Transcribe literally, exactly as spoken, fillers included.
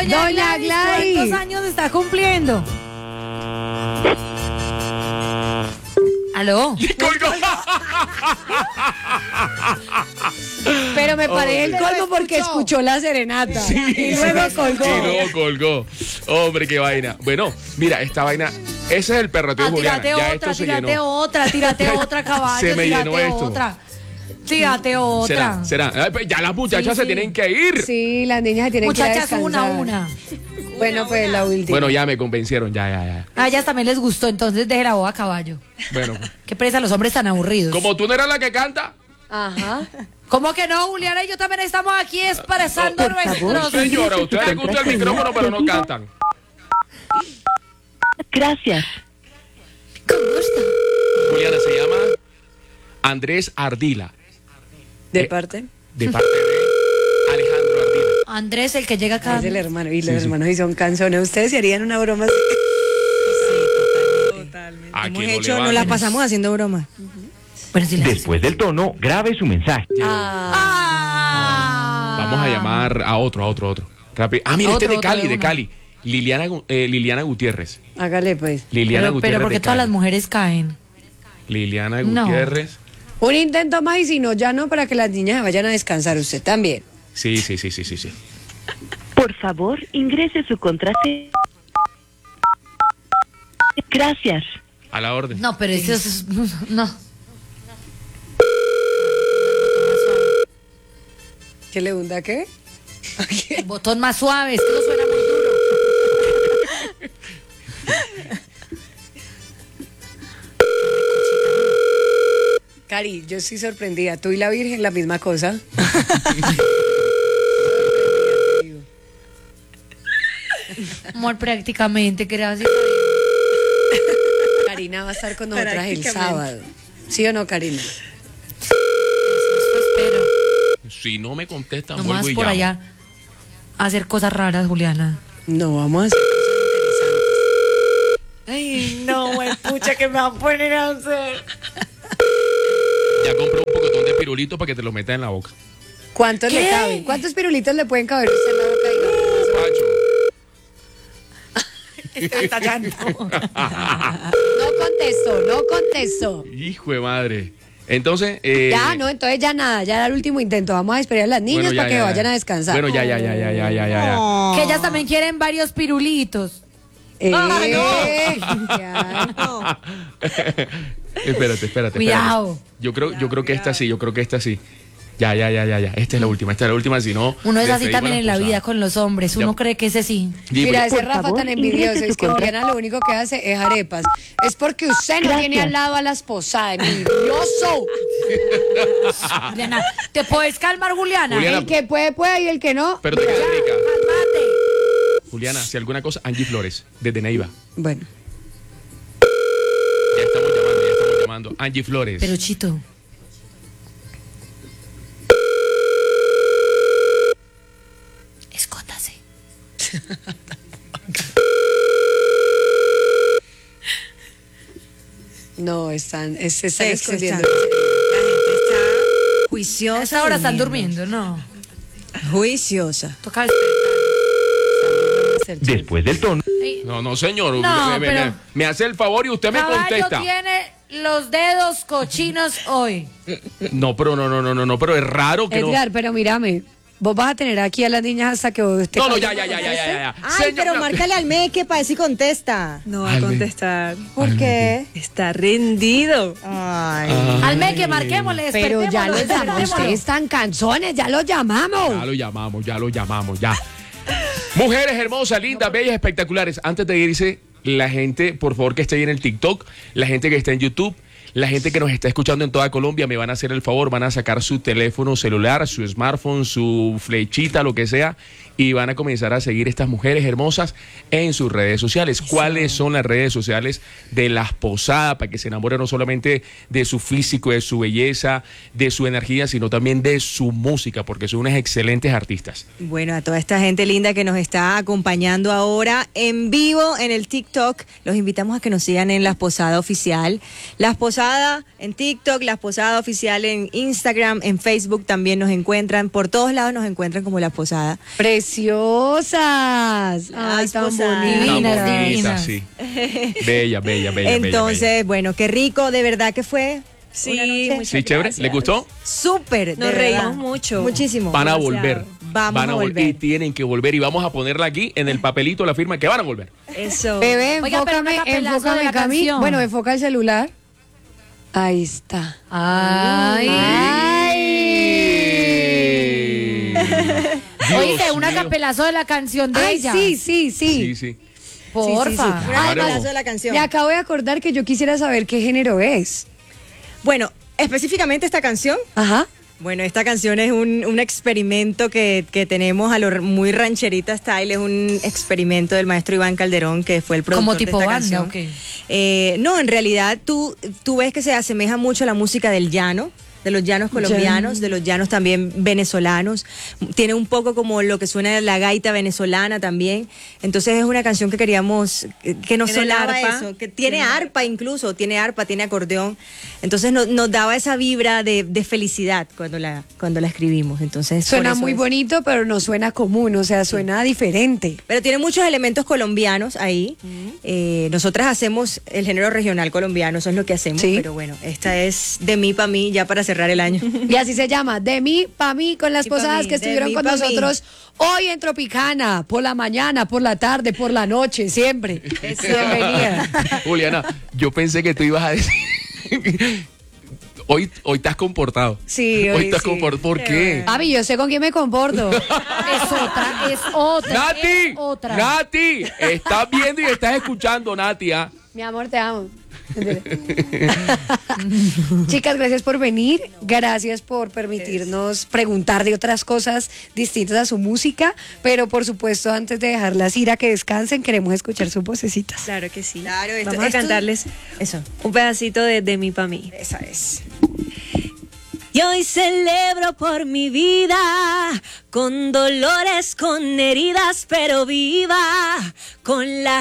Doña, Doña Gladys, Gladys. ¿cuántos años está cumpliendo? ¿Aló? ¡Colgó! Pero me parece el Pero colmo porque escuchó. escuchó la serenata. Sí, y luego sí, colgó. Y luego colgó. Hombre, qué vaina. Bueno, mira, esta vaina. Ese es el perroteo Ah, de Juliana. tírate Ya otra, esto se tírate llenó. otra, tírate otra, caballo, Se me tírate llenó esto. otra. Tírate otra. ¿Será? ¿Será? Ay, pues ya las muchachas Sí, se sí. tienen que ir. Sí, las niñas se tienen que ir a Muchachas, una, descansar. una. Bueno, pues la última. Bueno, ya me convencieron, ya, ya, ya. A ellas también les gustó, entonces deje la boda a caballo. Bueno, Qué presa los hombres tan aburridos. como tú no eras la que canta. Ajá. ¿Cómo que no, Juliana? Y yo también estamos aquí expresando Por favor. nuestros... Señora, a ustedes les gusta el micrófono, pero no cantan. Gracias. Con gusto. Juliana se llama Andrés Ardila, ¿De Eh, parte? de parte de Alejandro Ardila. Andrés, el que llega acá. Es el hermano. Y los Sí, sí. hermanos y son canzones. ¿Ustedes se harían una broma así? ¿A Hemos quién no hecho, le nos van? la pasamos haciendo broma. Bueno, sí, la- Después del tono, grabe su mensaje. Ah. Vamos a llamar a otro, a otro, a otro. Rápido. Ah, mira, Otro, este es de otro Cali, de de una. Cali. Liliana, Gu- eh, Liliana Gutiérrez. Hágale pues. Liliana Pero, Gutiérrez. pero ¿por qué de todas Cali. las mujeres caen? Liliana No. Gutiérrez. Un intento más y si no, ya no, para que las niñas se vayan a descansar. Usted también. Sí, sí, sí, sí, sí, sí. Por favor, ingrese su contraseña. Gracias. A la orden. No, pero eso es... No. ¿Qué le hunda qué? El botón más suave, es que no suena muy duro. Cari, yo estoy sorprendida. Tú y la Virgen, la misma cosa. Amor, prácticamente, gracias. Karina va a estar con nosotras el sábado. ¿Sí o no, Karina? Eso espero. Si no me contestan, No vuelvo más y por llamo. allá a hacer cosas raras, Juliana. No, vamos a hacer cosas interesantes. Ay, no, güey, pucha, que me va a poner a hacer. Ya compré un pocotón de pirulito para que te lo metas en la boca. ¿Cuántos le ¿Qué? caben? ¿Cuántos pirulitos le pueden caber a usted en la boca? Diga? Pacho. Estoy estallando. No contesto, no contesto. Hijo de madre. Entonces, eh, Ya, no, entonces ya nada, ya era el último intento. Vamos a esperar a las niñas bueno, ya, para que ya, ya. vayan a descansar. Bueno, ya, ya, ya, ya, ya, ya, ya, ya. Que ellas también quieren varios pirulitos. Eh, Ay, ya. espérate, espérate. Cuidado. espérate. Yo creo, yo creo que esta sí, yo creo que esta sí. Ya, ya, ya, ya, ya. Esta es la última, esta es la última, si no. Uno es les así digo también las en la vida posadas. con los hombres. Uno Ya. cree que ese sí. Di, Mira, pues, ese Por Rafa favor, tan envidioso ingrese es su que contra- Juliana lo único que hace es arepas. Es porque usted no Gracias. tiene al lado a la esposa, envidioso. Juliana, ¿te puedes calmar, Juliana? Juliana, El que puede, puede y el que no. pero te quedas rica. Cálmate. Juliana, si alguna cosa, Angie Flores, desde Neiva. Bueno, Ya estamos llamando, ya estamos llamando. Angie Flores. Pero Chito. Escóndase. no, están, es- se están Sexo, escondiendo. está- La gente está A juiciosa. esa hora están durmiendo, ¿no? Juiciosa. Toca despertar. Después del tono, Ay, No, no, señor. No, me, me- pero- me- me hace el favor y usted me Caballo contesta. tiene los dedos cochinos hoy. No, pero no, no, no, no, no, pero es raro que Edgar, pero mírame, vos vas a tener aquí a las niñas hasta que vos te no. No, no, calles. ya, ya, ya, ya, ya, ya. Ay, Señor, pero no. márcale al Meque para ver si contesta. No va a Al contestar. ¿Por qué? Está rendido. Ay. Ah. Al meque, marquémosle, Pero ya despertémoslo, los llamamos, despertémoslo. ustedes están canzones, ya los llamamos. Ya lo llamamos, ya lo llamamos, ya. Mujeres hermosas, lindas, bellas, espectaculares. Antes de irse, la gente, por favor, que esté ahí en el TikTok, la gente que está en YouTube, la gente que nos está escuchando en toda Colombia, me van a hacer el favor, van a sacar su teléfono celular, su smartphone, su flechita, lo que sea, y van a comenzar a seguir estas mujeres hermosas en sus redes sociales. ¿Cuáles son las redes sociales de las posadas? Para que se enamoren no solamente de su físico, de su belleza, de su energía, sino también de su música, porque son unas excelentes artistas. Bueno, a toda esta gente linda que nos está acompañando ahora en vivo en el TikTok, los invitamos a que nos sigan en Las Posadas Oficial. Las Posadas Posada en TikTok, La Posada Oficial en Instagram, en Facebook también nos encuentran. Por todos lados nos encuentran como La Posada. Preciosas. Ay, Las tan posadas. bonitas. Divinas, Tan bonita, divinas. sí. Bella, bella, bella. Entonces, bella, bueno, qué rico, de verdad que fue. Sí, una noche muchas Sí, chévere. gracias. ¿Le gustó? súper. de Nos reímos verdad. mucho. Muchísimo. Van a Demasiado. volver. Vamos Van a vol- volver. Y tienen que volver. Y vamos a ponerla aquí en el papelito, la firma, que van a volver. Eso. Bebé, Oiga, pero una enfócame, capelazo de enfócame, la Cami. canción. Bueno, enfoca el celular. Ahí está. Ay. Dios Oíste, una mío. capelazo de la canción de Ay, ella. sí, sí, sí. Sí, sí. Porfa. Sí, sí, sí. Una Claro. pedazo de la canción. Me acabo de acordar que yo quisiera saber qué género es. Bueno, específicamente esta canción. Ajá. Bueno, esta canción es un, un experimento que, que tenemos a lo muy rancherita style, es un experimento del maestro Iván Calderón, que fue el productor ¿Como de tipo esta banda canción. o qué? Eh, no, en realidad tú, tú ves que se asemeja mucho a la música del llano, de los llanos colombianos, de los llanos también venezolanos. Tiene un poco como lo que suena la gaita venezolana también. Entonces es una canción que queríamos, eh, que nos ¿Tiene sonaba arpa? eso, que tiene arpa incluso, tiene arpa, tiene acordeón. Entonces no- nos daba esa vibra de, de felicidad cuando la, cuando la escribimos. Entonces por Suena eso muy es. bonito, pero no suena común, o sea, suena diferente. Pero tiene muchos elementos colombianos ahí. Eh, nosotras hacemos el género regional colombiano, eso es lo que hacemos. Sí. Pero bueno, esta es de mí para mí, ya para cerrar el año. Y así se llama, de mí pa' mí, con las Y pa' posadas mí, que de estuvieron mí con pa' mí. nosotros hoy en Tropicana, por la mañana, por la tarde, por la noche, siempre. Bienvenida. Juliana, yo pensé que tú ibas a decir. hoy, hoy te has comportado. Sí, hoy estás sí. comportado. ¿Por qué? Papi, yo sé con quién me comporto. Es otra, es otra. Nati, es otra. Nati, estás viendo y estás escuchando, Nati. ¿Ah? Mi amor, te amo. Chicas, gracias por venir, gracias por permitirnos preguntar de otras cosas distintas a su música, pero por supuesto antes de dejarlas ir a que descansen, queremos escuchar sus vocecitas. Claro que sí. Claro, esto- Vamos a esto- cantarles Eso, un pedacito de, de mí pa' mí. esa es. Y hoy celebro por mi vida, con dolores, con heridas, pero viva, con la